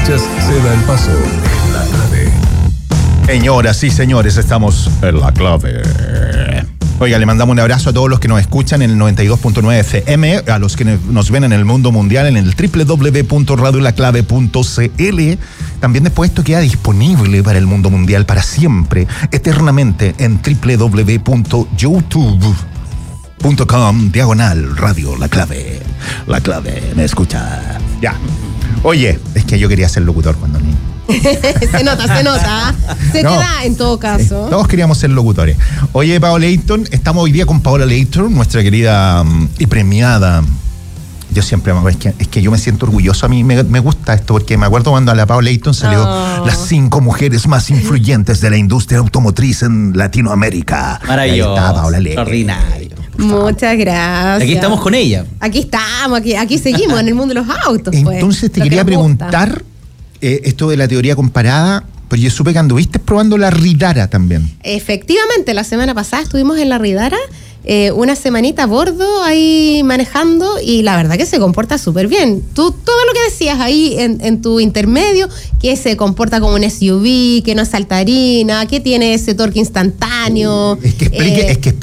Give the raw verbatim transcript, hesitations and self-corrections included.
escuchas Se da el paso en La Clave. Señoras y señores, estamos en La Clave. Oiga, le mandamos un abrazo a todos los que nos escuchan en el noventa y dos punto nueve F M, a los que nos ven en el mundo mundial en el doble u doble u doble u punto radio la clave punto c l. También después esto queda disponible para el mundo mundial para siempre, eternamente, en doble u doble u doble u punto youtube punto com diagonal radio La Clave. La Clave, me escucha. Ya. Oye, es que yo quería ser locutor cuando niño. se nota, se nota. Se no, te da en todo caso. Sí, todos queríamos ser locutores. Oye, Paola Leighton, estamos hoy día con Paola Leighton, nuestra querida um, y premiada. Yo siempre, es que, es que yo me siento orgulloso. A mí me, me gusta esto porque me acuerdo cuando a la Paola Leighton salió oh. las cinco mujeres más influyentes de la industria automotriz en Latinoamérica. Maravilloso. Ahí está Paola Leighton. Extraordinario. Muchas gracias. Aquí estamos con ella. Aquí estamos, aquí, aquí seguimos en el mundo de los autos. Entonces pues, te quería preguntar eh, esto de la teoría comparada, pero yo supe que anduviste probando la Ridara también. Efectivamente, la semana pasada estuvimos en la Ridara, eh, una semanita a bordo ahí manejando y la verdad que se comporta súper bien. Tú, todo lo que decías ahí en, en tu intermedio, que se comporta como un S U V, que no es saltarina, que tiene ese torque instantáneo. Es que explique, eh, es que